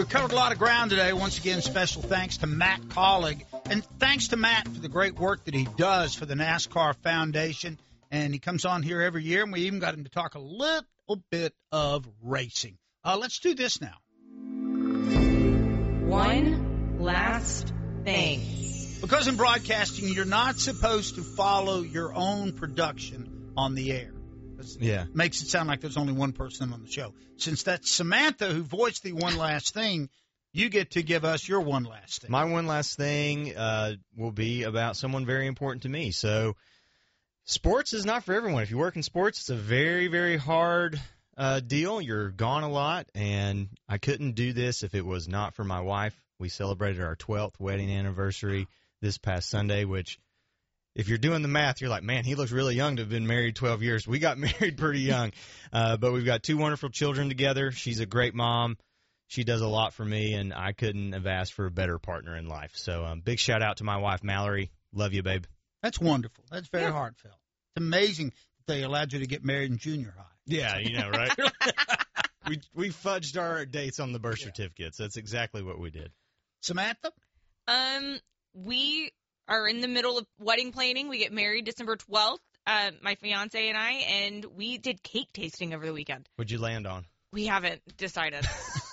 we've covered a lot of ground today. Once again, special thanks to Matt Collig. And thanks to Matt for the great work that he does for the NASCAR Foundation. And he comes on here every year, and we even got him to talk a little bit of racing. Let's do this now. One last thing. Because in broadcasting, you're not supposed to follow your own production on the air. Yeah. Makes it sound like there's only one person on the show. Since that's Samantha who voiced the one last thing, you get to give us your one last thing. My one last thing will be about someone very important to me. So sports is not for everyone. If you work in sports, it's a very, very hard deal. You're gone a lot, and I couldn't do this if it was not for my wife. We celebrated our 12th wedding anniversary this past Sunday, which if you're doing the math, you're like, man, he looks really young to have been married 12 years. We got married pretty young, but we've got two wonderful children together. She's a great mom. She does a lot for me, and I couldn't have asked for a better partner in life. So big shout-out to my wife, Mallory. Love you, babe. That's wonderful. That's very heartfelt. It's amazing that they allowed you to get married in junior high. Yeah, you know, right? we fudged our dates on the birth certificates. That's exactly what we did. Samantha? We are in the middle of wedding planning. We get married December 12th, my fiance and I, and we did cake tasting over the weekend. What'd you land on? We haven't decided.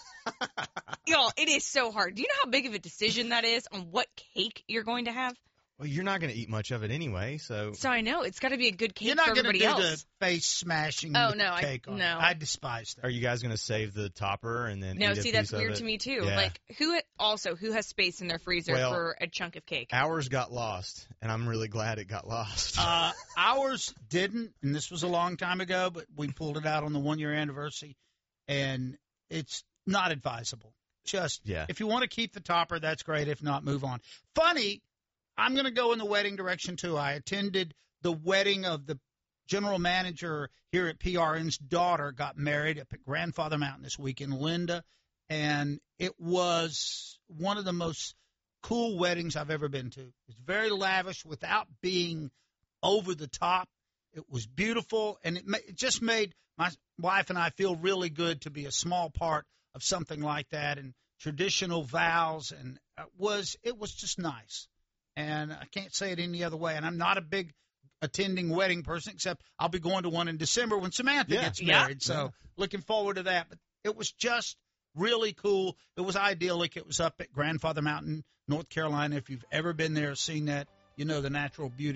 Y'all, it is so hard. Do you know how big of a decision that is on what cake you're going to have? Well, you're not going to eat much of it anyway, so. So I know. It's got to be a good cake You're not for everybody else. You're not going to do the face smashing cake on it. I despise that. Are you guys going to save the topper and then No, eat see, a that's piece weird of it? to me, too. Yeah. Like, who has space in their freezer for a chunk of cake? Ours got lost, and I'm really glad it got lost. Ours didn't, and this was a long time ago, but we pulled it out on the one-year anniversary, and it's not advisable. If you want to keep the topper, that's great. If not, move on. Funny, I'm going to go in the wedding direction, too. I attended the wedding of the general manager here at PRN's daughter, got married up at Grandfather Mountain this weekend, Linda, and it was one of the most cool weddings I've ever been to. It was very lavish without being over the top. It was beautiful, and it just made my wife and I feel really good to be a small part of something like that, and traditional vows, and it was just nice. And I can't say it any other way. And I'm not a big attending wedding person, except I'll be going to one in December when Samantha gets married. So looking forward to that. But it was just really cool. It was idyllic. It was up at Grandfather Mountain, North Carolina. If you've ever been there or seen that, you know the natural beauty.